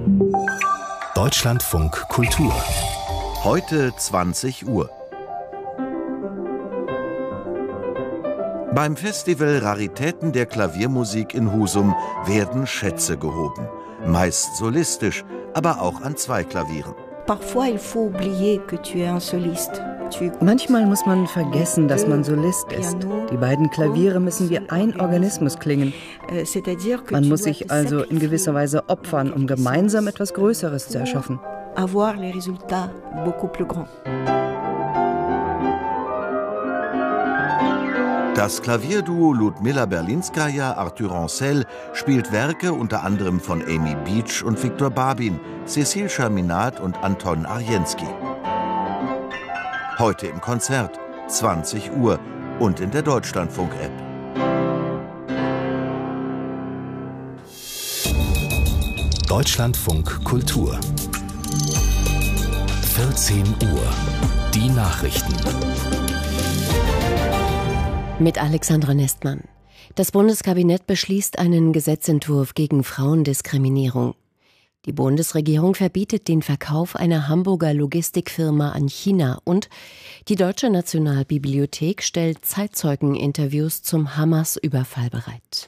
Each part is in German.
Deutschlandfunk Kultur. Heute 20 Uhr. Beim Festival Raritäten der Klaviermusik in Husum werden Schätze gehoben. Meist solistisch, aber auch an zwei Klavieren. Manchmal muss man vergessen, dass man Solist ist. Die beiden Klaviere müssen wie ein Organismus klingen. Man muss sich also in gewisser Weise opfern, um gemeinsam etwas Größeres zu erschaffen. Das Klavierduo Ludmila Berlinskaja-Arthur Ancel spielt Werke unter anderem von Amy Beach und Viktor Babin, Cécile Chaminade und Anton Arjenski. Heute im Konzert, 20 Uhr und in der Deutschlandfunk-App. Deutschlandfunk Kultur. 14 Uhr. Die Nachrichten. Mit Alexandra Nestmann. Das Bundeskabinett beschließt einen Gesetzentwurf gegen Frauendiskriminierung. Die Bundesregierung verbietet den Verkauf einer Hamburger Logistikfirma an China und die Deutsche Nationalbibliothek stellt Zeitzeugeninterviews zum Hamas-Überfall bereit.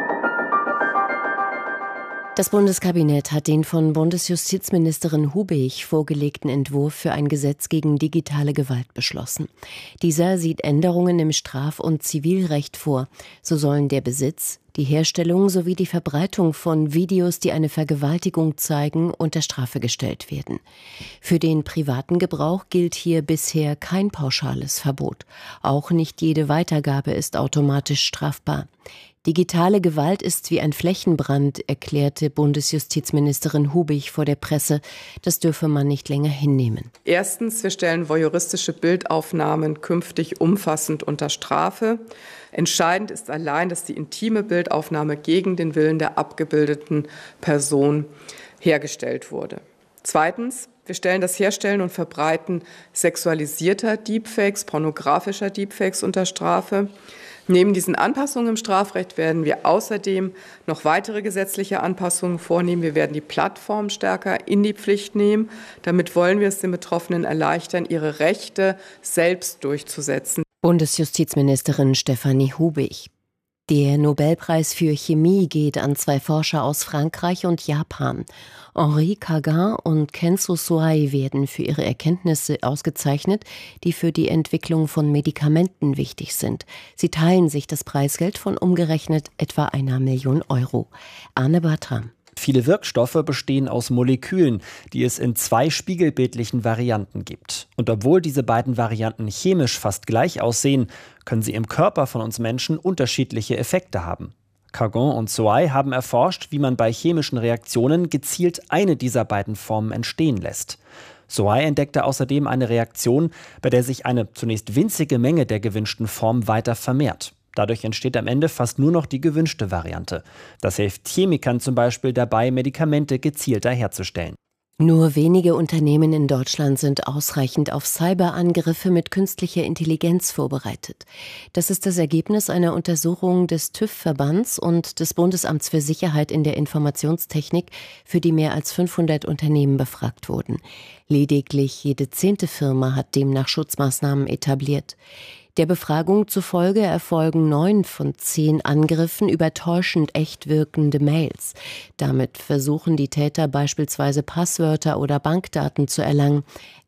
Das Bundeskabinett hat den von Bundesjustizministerin Hubig vorgelegten Entwurf für ein Gesetz gegen digitale Gewalt beschlossen. Dieser sieht Änderungen im Straf- und Zivilrecht vor. So sollen der Besitz, die Herstellung sowie die Verbreitung von Videos, die eine Vergewaltigung zeigen, unter Strafe gestellt werden. Für den privaten Gebrauch gilt hier bisher kein pauschales Verbot. Auch nicht jede Weitergabe ist automatisch strafbar. Digitale Gewalt ist wie ein Flächenbrand, erklärte Bundesjustizministerin Hubig vor der Presse. Das dürfe man nicht länger hinnehmen. Erstens, wir stellen voyeuristische Bildaufnahmen künftig umfassend unter Strafe. Entscheidend ist allein, dass die intime Bildaufnahme gegen den Willen der abgebildeten Person hergestellt wurde. Zweitens, wir stellen das Herstellen und Verbreiten sexualisierter Deepfakes, pornografischer Deepfakes unter Strafe. Neben diesen Anpassungen im Strafrecht werden wir außerdem noch weitere gesetzliche Anpassungen vornehmen. Wir werden die Plattformen stärker in die Pflicht nehmen. Damit wollen wir es den Betroffenen erleichtern, ihre Rechte selbst durchzusetzen. Bundesjustizministerin Stefanie Hubig. Der Nobelpreis für Chemie geht an zwei Forscher aus Frankreich und Japan. Henri Cagin und Kenzo Suai werden für ihre Erkenntnisse ausgezeichnet, die für die Entwicklung von Medikamenten wichtig sind. Sie teilen sich das Preisgeld von umgerechnet etwa 1 Million Euro. Arne Bartram. Viele Wirkstoffe bestehen aus Molekülen, die es in 2 spiegelbildlichen Varianten gibt. Und obwohl diese beiden Varianten chemisch fast gleich aussehen, können sie im Körper von uns Menschen unterschiedliche Effekte haben. Cagin und Suai haben erforscht, wie man bei chemischen Reaktionen gezielt eine dieser beiden Formen entstehen lässt. Suai entdeckte außerdem eine Reaktion, bei der sich eine zunächst winzige Menge der gewünschten Form weiter vermehrt. Dadurch entsteht am Ende fast nur noch die gewünschte Variante. Das hilft Chemikern zum Beispiel dabei, Medikamente gezielter herzustellen. Nur wenige Unternehmen in Deutschland sind ausreichend auf Cyberangriffe mit künstlicher Intelligenz vorbereitet. Das ist das Ergebnis einer Untersuchung des TÜV-Verbands und des Bundesamts für Sicherheit in der Informationstechnik, für die mehr als 500 Unternehmen befragt wurden. Lediglich jede 10. Firma hat demnach Schutzmaßnahmen etabliert. Der Befragung zufolge erfolgen 9 von 10 Angriffen über täuschend echt wirkende Mails. Damit versuchen die Täter beispielsweise Passwörter oder Bankdaten zu erlangen.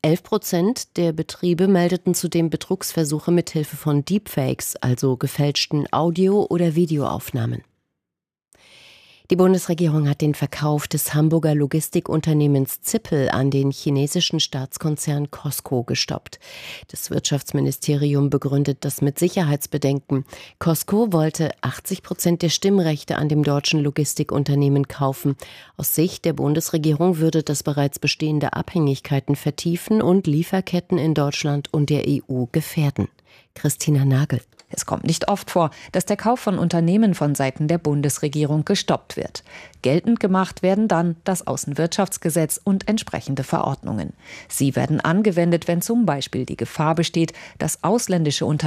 11% der Betriebe meldeten zudem Betrugsversuche mit Hilfe von Deepfakes, also gefälschten Audio- oder Videoaufnahmen. Die Bundesregierung hat den Verkauf des Hamburger Logistikunternehmens Zippel an den chinesischen Staatskonzern COSCO gestoppt. Das Wirtschaftsministerium begründet das mit Sicherheitsbedenken. COSCO wollte 80% der Stimmrechte an dem deutschen Logistikunternehmen kaufen. Aus Sicht der Bundesregierung würde das bereits bestehende Abhängigkeiten vertiefen und Lieferketten in Deutschland und der EU gefährden. Christina Nagel. Es kommt nicht oft vor, dass der Kauf von Unternehmen von Seiten der Bundesregierung gestoppt wird. Geltend gemacht werden dann das Außenwirtschaftsgesetz und entsprechende Verordnungen. Sie werden angewendet, wenn zum Beispiel die Gefahr besteht, dass ausländische Unternehmen